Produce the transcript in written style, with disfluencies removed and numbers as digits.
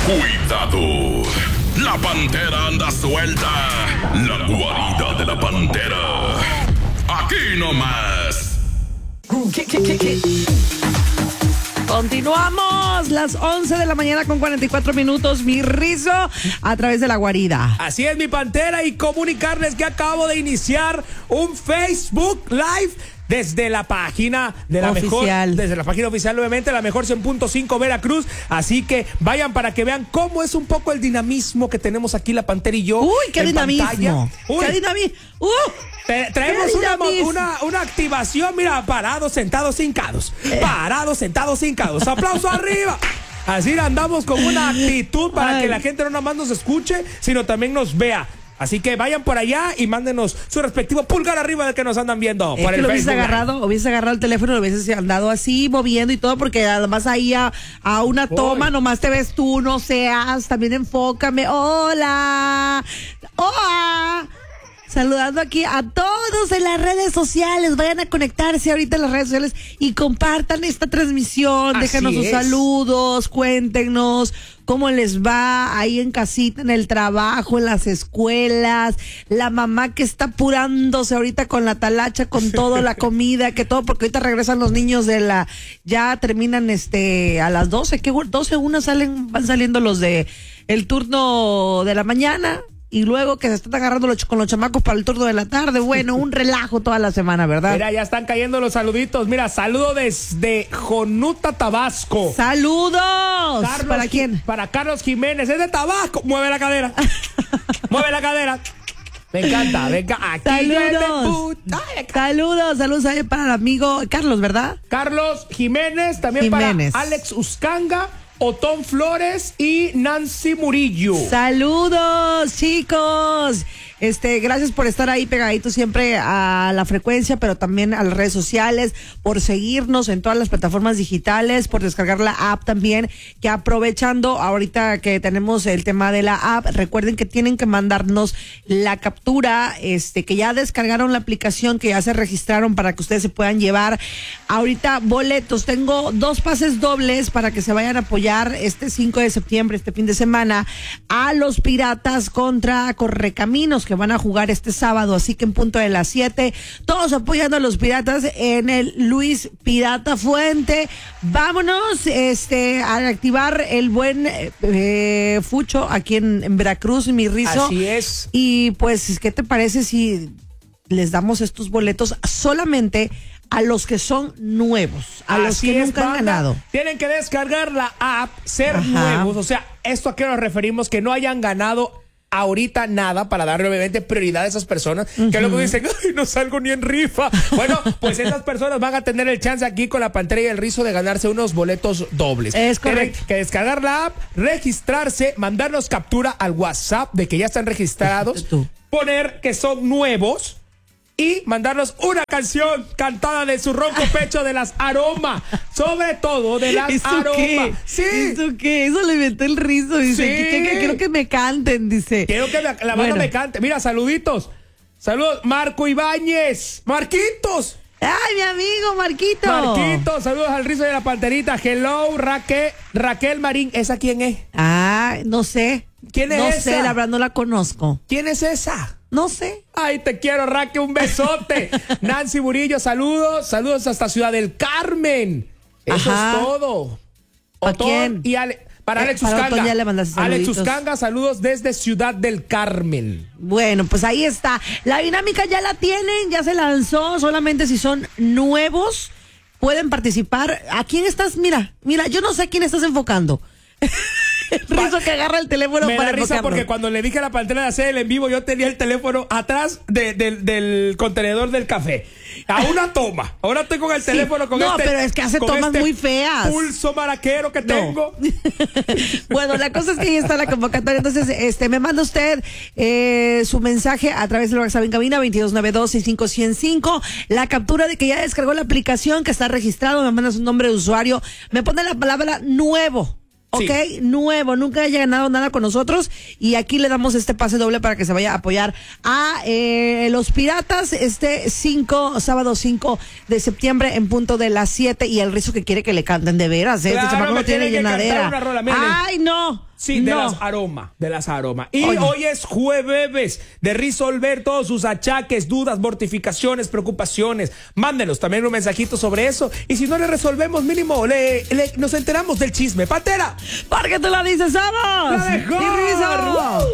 Cuidado, la pantera anda suelta. La guarida de la pantera. Aquí nomás. ¿Qué? Continuamos, las 11 de la mañana con 44 minutos, mi Rizo, a través de la guarida. Así es, mi pantera, y comunicarles que acabo de iniciar un Facebook Live desde la página de la oficial. mejor, desde la página oficial, obviamente, la mejor 100.5 Veracruz. Así que vayan para que vean cómo es un poco el dinamismo que tenemos aquí la pantera y yo. Uy, qué dinamismo. Uy. Qué dinamismo. Traemos una activación, mira, parados, sentados, hincados. Parados, sentados, hincados. Aplauso arriba. Así andamos con una actitud para que la gente no nada más nos escuche, sino también nos vea. Así que vayan por allá y mándenos su respectivo pulgar arriba de que nos andan viendo. Por que el lo hubieses agarrado el teléfono, lo hubieses andado así moviendo y todo, porque además ahí a una toma nomás te ves tú, no seas, también enfócame. Hola. Saludando aquí a todos en las redes sociales. Vayan a conectarse ahorita en las redes sociales y compartan esta transmisión. Déjanos sus saludos, cuéntenos cómo les va ahí en casita, en el trabajo, en las escuelas. La mamá que está apurándose ahorita con la talacha, con toda la comida, que todo, porque ahorita regresan los niños ya terminan a las 12, que 12, van saliendo los de el turno de la mañana. Y luego que se están agarrando con los chamacos para el turno de la tarde. Bueno, un relajo toda la semana, ¿verdad? Mira, ya están cayendo los saluditos. Mira, saludo desde Jonuta, Tabasco. ¡Saludos! ¿Para quién? Para Carlos Jiménez. Es de Tabasco. Mueve la cadera. Mueve la cadera. Me encanta. Venga, aquí. Saludos ahí para el amigo Carlos, ¿verdad? Carlos Jiménez. También para Alex Uscanga, Otón Flores y Nancy Murillo. Saludos, chicos. Gracias por estar ahí pegaditos siempre a la frecuencia, pero también a las redes sociales, por seguirnos en todas las plataformas digitales, por descargar la app también, que aprovechando ahorita que tenemos el tema de la app, recuerden que tienen que mandarnos la captura, que ya descargaron la aplicación, que ya se registraron para que ustedes se puedan llevar ahorita boletos. Tengo 2 pases dobles para que se vayan a apoyar este 5 de septiembre, este fin de semana, a los Piratas contra Correcaminos, que van a jugar este sábado, así que en punto de las 7, todos apoyando a los Piratas en el Luis Pirata Fuente. Vámonos a activar el buen Fucho aquí en Veracruz, mi Rizo. Así es. Y pues, ¿qué te parece si les damos estos boletos solamente a los que son nuevos, a los que nunca han ganado? Tienen que descargar la app, ser nuevos, o sea, ¿esto a qué nos referimos? Que no hayan ganado ahorita nada, para darle obviamente prioridad a esas personas que luego dicen, ay, no salgo ni en rifa. Bueno, pues esas personas van a tener el chance aquí con la pantera y el Rizo de ganarse unos boletos dobles. Es correcto. Tienen que descargar la app, registrarse, mandarnos captura al WhatsApp de que ya están registrados, poner que son nuevos y mandarnos una canción cantada de su ronco pecho de las Aroma, sobre todo de las Aroma. ¿Qué? Sí. ¿Eso qué? Eso lo inventó el Rizo, dice. Sí. Que quiero que me canten, dice. Quiero que la banda me cante. Mira, saluditos. Saludos, Marco Ibáñez. Marquitos. Ay, mi amigo Marquito. Marquito, saludos al Rizo de la Panterita. Hello, Raquel Marín. ¿Esa quién es? Ah, no sé. ¿Quién es esa? No sé, la verdad no la conozco. ¿Quién es esa? No sé. Ay, te quiero, Raquel, un besote. Nancy Murillo, saludos. Saludos hasta Ciudad del Carmen. Eso es todo. ¿Para quién? Y para Alex Uscanga. Alex Uscanga, saludos desde Ciudad del Carmen. Bueno, pues ahí está. La dinámica ya la tienen, ya se lanzó. Solamente si son nuevos pueden participar. ¿A quién estás? Mira, yo no sé a quién estás enfocando. Rizo que agarra el teléfono me para da risa enfocarlo. porque cuando le dije a la pantera de hacer el en vivo, yo tenía el teléfono atrás del contenedor del café. A una toma. Ahora estoy con el teléfono con No, pero es que hace tomas muy feas. Pulso maraquero que tengo. Bueno, la cosa es que ahí está la convocatoria. Entonces, me manda usted su mensaje a través del WhatsApp en cabina 2292-65105. La captura de que ya descargó la aplicación, que está registrado. Me manda su nombre de usuario. Me pone la palabra nuevo. ¿ok? Nuevo, nunca haya ganado nada con nosotros y aquí le damos este pase doble para que se vaya a apoyar a los Piratas sábado 5 de septiembre en punto de las 7 y el rizo que quiere que le canten de veras, Claro, este chamaco no tiene llenadera. Una rola, ¡Ay, no! Sí, de las aromas. Y hoy es jueves de resolver todos sus achaques, dudas, mortificaciones, preocupaciones. Mándenos también un mensajito sobre eso. Y si no le resolvemos, mínimo nos enteramos del chisme. ¡Pantera! Porque tú lo dices, somos ¡La mejor!